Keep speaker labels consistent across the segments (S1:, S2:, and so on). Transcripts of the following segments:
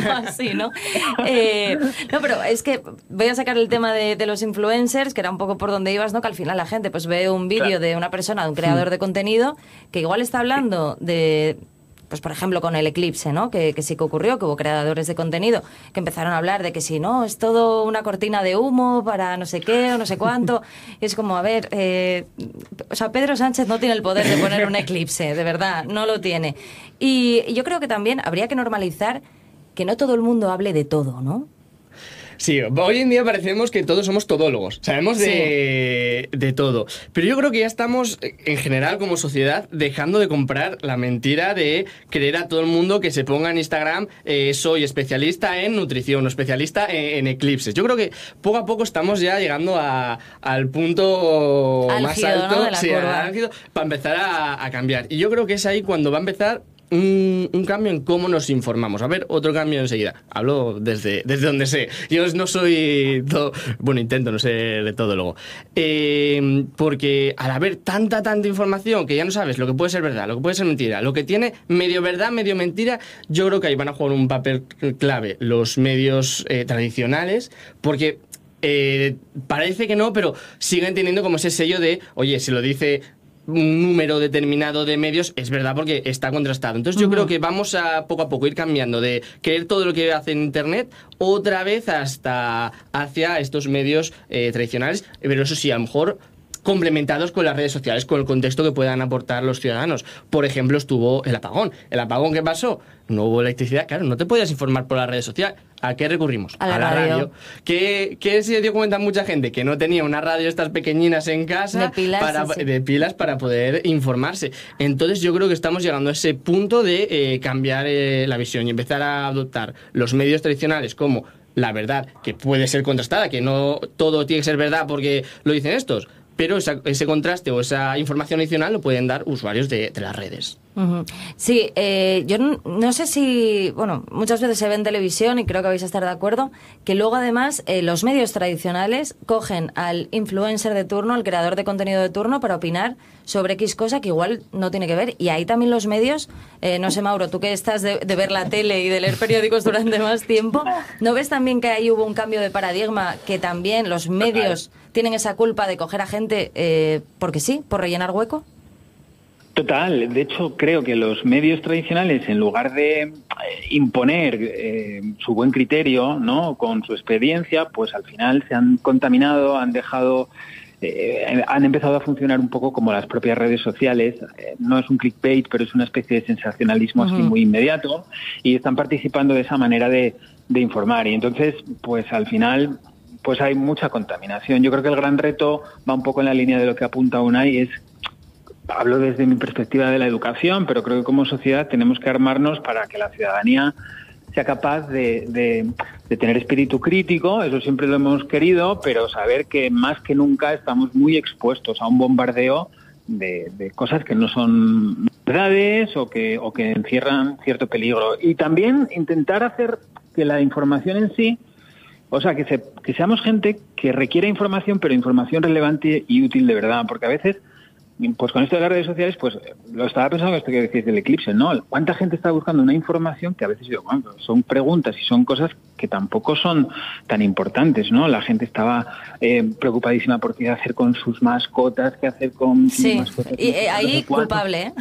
S1: así, ¿no? No, pero es que voy a sacar el tema de los influencers, que era un poco por donde ibas, ¿no? Que al final la gente pues ve un vídeo de una persona, de un creador de contenido, que igual está hablando de... Pues por ejemplo con el eclipse, ¿no? Que sí que ocurrió, que hubo creadores de contenido que empezaron a hablar de que si no, es todo una cortina de humo para no sé qué o no sé cuánto. Y es como, a ver, o sea, Pedro Sánchez no tiene el poder de poner un eclipse, de verdad, no lo tiene. Y yo creo que también habría que normalizar que no todo el mundo hable de todo, ¿no?
S2: Sí, hoy en día parecemos que todos somos todólogos, sabemos de todo, pero yo creo que ya estamos en general como sociedad dejando de comprar la mentira de creer a todo el mundo que se ponga en Instagram soy especialista en nutrición o especialista en eclipses. Yo creo que poco a poco estamos ya llegando al punto álgido, más alto,
S1: ¿no? De la curva.
S2: álgido, para empezar a cambiar, y yo creo que es ahí cuando va a empezar un cambio en cómo nos informamos. A ver, otro cambio enseguida. Hablo desde donde sé. Yo no soy bueno, intento no ser de todo luego. Porque al haber tanta información que ya no sabes lo que puede ser verdad, lo que puede ser mentira, lo que tiene medio verdad, medio mentira, yo creo que ahí van a jugar un papel clave los medios tradicionales, porque parece que no, pero siguen teniendo como ese sello de, oye, se lo dice un número determinado de medios, es verdad porque está contrastado. Entonces yo creo que vamos a poco ir cambiando de creer todo lo que hace en Internet otra vez hasta hacia estos medios tradicionales, pero eso sí, a lo mejor complementados con las redes sociales, con el contexto que puedan aportar los ciudadanos. Por ejemplo, estuvo el apagón. ¿El apagón qué pasó? No hubo electricidad, claro, no te podías informar por las redes sociales. ¿A qué recurrimos?
S1: A la radio.
S2: ¿Qué se dio cuenta mucha gente? Que no tenía una radio estas pequeñinas en casa de pilas para poder informarse. Entonces yo creo que estamos llegando a ese punto de cambiar la visión y empezar a adoptar los medios tradicionales como la verdad, que puede ser contrastada, que no todo tiene que ser verdad porque lo dicen estos, pero ese contraste o esa información adicional lo pueden dar usuarios de las redes.
S1: Sí, yo no sé si, bueno, muchas veces se ve en televisión y creo que vais a estar de acuerdo, que luego además los medios tradicionales cogen al influencer de turno, al creador de contenido de turno para opinar sobre X cosa que igual no tiene que ver, y ahí también los medios, no sé, Mauro, tú que estás de ver la tele y de leer periódicos durante más tiempo, ¿no ves también que ahí hubo un cambio de paradigma, que también los medios tienen esa culpa de coger a gente porque sí, por rellenar hueco?
S3: Total, de hecho creo que los medios tradicionales, en lugar de imponer su buen criterio, ¿no?, con su experiencia, pues al final se han contaminado, han empezado a funcionar un poco como las propias redes sociales. No es un clickbait, pero es una especie de sensacionalismo así muy inmediato, y están participando de esa manera de informar, y entonces pues al final pues hay mucha contaminación. Yo creo que el gran reto va un poco en la línea de lo que apunta Unai, hablo desde mi perspectiva de la educación, pero creo que como sociedad tenemos que armarnos para que la ciudadanía sea capaz de tener espíritu crítico. Eso siempre lo hemos querido, pero saber que más que nunca estamos muy expuestos a un bombardeo de cosas que no son verdades o que encierran cierto peligro. Y también intentar hacer que la información en sí, o sea, que seamos gente que requiere información, pero información relevante y útil de verdad, porque a veces, pues con esto de las redes sociales, pues lo estaba pensando en esto que decís del eclipse, ¿no? ¿Cuánta gente está buscando una información que a veces digo, bueno, son preguntas y son cosas que tampoco son tan importantes, ¿no? La gente estaba preocupadísima por qué hacer con sus mascotas, qué hacer con sus mascotas.
S1: Y ahí culpable, ¿eh?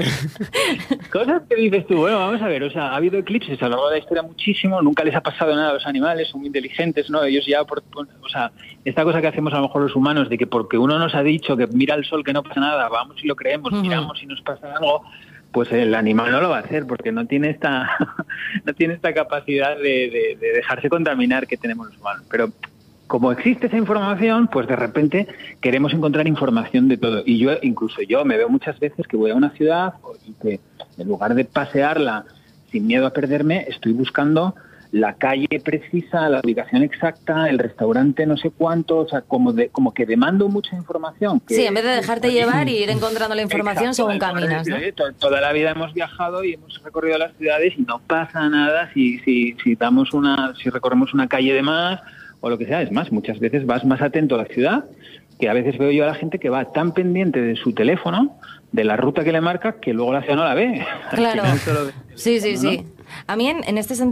S3: Cosas que dices tú, bueno, vamos a ver, o sea, ha habido eclipses a lo largo de la historia muchísimo, nunca les ha pasado nada a los animales, son muy inteligentes, ¿no? Ellos ya, o sea, esta cosa que hacemos a lo mejor los humanos, de que porque uno nos ha dicho que mira el sol que no pasa nada, vamos y lo creemos, miramos y nos pasa algo, pues el animal no lo va a hacer porque no tiene esta capacidad de dejarse contaminar que tenemos los humanos. Pero como existe esa información, pues de repente queremos encontrar información de todo. Y incluso yo me veo muchas veces que voy a una ciudad y que en lugar de pasearla sin miedo a perderme, estoy buscando la calle precisa, la ubicación exacta, el restaurante no sé cuánto, o sea, como que demando mucha información.
S1: Sí, en vez de dejarte llevar y ir encontrando la información según caminas, ¿no?
S3: Toda la vida hemos viajado y hemos recorrido las ciudades y no pasa nada si recorremos una calle de más o lo que sea. Es más, muchas veces vas más atento a la ciudad, que a veces veo yo a la gente que va tan pendiente de su teléfono, de la ruta que le marca, que luego la ciudad no la ve.
S1: Claro, sí. A mí en este sentido